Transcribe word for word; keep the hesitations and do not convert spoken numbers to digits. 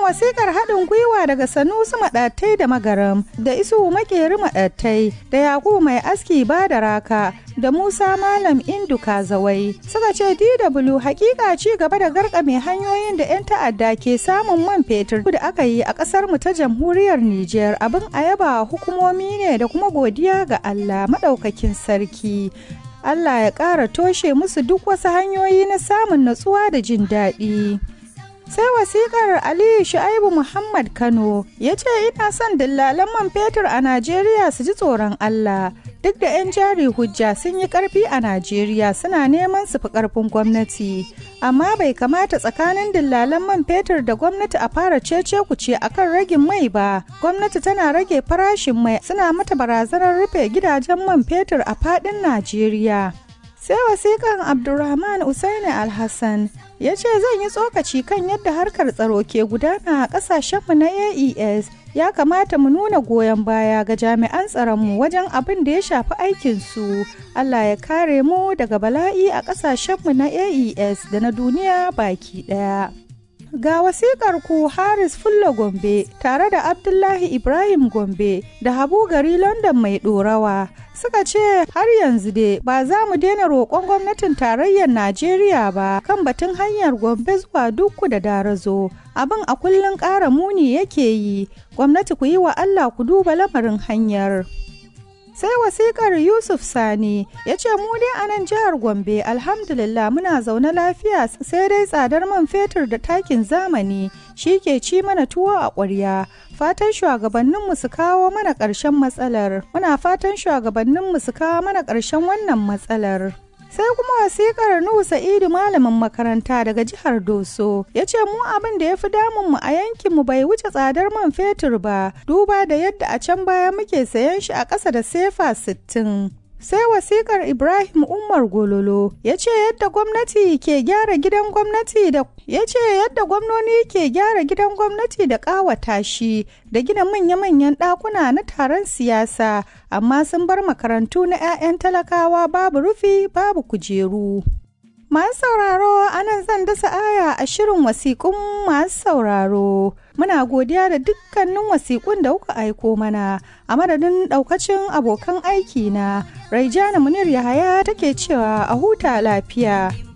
wasikar haɗin gwiwa daga Sanusi Maɗattai da Magaram da Isu Makeri Maɗattai da Yakubu Mai Aski Badaraka da Musa Malam Indu Kazawai suka ce D W hakika ci gaba da garkame hanyoyin da 'yan ta'adda ke samun man fetur da aka yi a ƙasar mu ta jamhuriyar Nijar abin ayaba hukumomi ne da kuma godiya ga Allah maɗaukakin sarki. Allah ya ƙara toshe musu duk wasu hanyoyi na samun natsuwa da jin daɗi. Sai wasikar Aliyu Shu'aibu Muhammad Kano ya ce ina son dillalan man fetur a Najeriya su ji tsoron Allah. Duk da 'yan jari hujja sun yi ƙarfi a Najeriya suna neman su fi ƙarfin gwamnati. Amma bai kamata tsakanin dillalan man fetur da gwamnati a fara cece kuce akan ragin mai ba. Gwamnati tana rage farashin mai suna mata barazanar rufe gidajen man fetur a faɗin Najeriya. Sai wasiƙan Abdulrahman Usaini Alhassan ya ce zan yi tsokaci kan yadda harkar tsaro ke gudana a ƙasashenmu na A E S. Ya kamata mu nuna goyon baya ga jami'an tsaronmu wajen abin da ya shafi aikinsu. Allah ya kare mu daga bala'i a ƙasashenmu na A E S da na duniya baki ɗaya. Ga wasikar ku Haris Fulla Gombe tare da Abdullahi Ibrahim Gombe da Habu Gari London mai ɗorawa suka ce har yanzu dai ba za mu daina roƙon gwamnatin tarayyar Najeriya ba kan batun hanyar Gombe zuwa Dukku da Darazo. Abin a kullum ƙara muni yake yi, gwamnati ku yi wa Allah ku duba lamarin hanyar. Sai wasikar Yusuf Sani ya ce mu dai a nan jihar Gombe alhamdulillah muna zaune lafiya sai dai tsadar man fetur da takin zamani shi ke ci mana tuwo a ƙwarya. Fatan shugabanninmu su kawo mana ƙarshen matsalar. Muna fatan shugabanninmu su kawo mana ƙarshen wannan matsalar. Sai kuma wasikar Nuhu Sa'idu malamin makaranta daga jihar Doso ya ce mu abin da ya fi damunmu a yankinmu bai wuce tsadar man fetur ba duba da yadda a can baya muke sayan shi a ƙasa da sefa sittin. Sai wasikar Ibrahim Umar Gololo ya ce yadda gwamnati ke gyara gidan gwamnati da ya ce yadda gwamnoni ke gyara gidan gwamnati da ƙawata shi da gina manya-manyan ɗakuna na taron siyasa amma sun bar makarantu na 'ya'yan talakawa babu rufi babu kujeru. Masu sauraro anan zan dasa aya a shirin wasiƙun masu sauraro. Muna godiya da dukkanin wasiƙun da kuka aiko mana a madadin ɗaukacin abokan aiki na. Raijana Munir Yahaya take cewa a huta lafiya.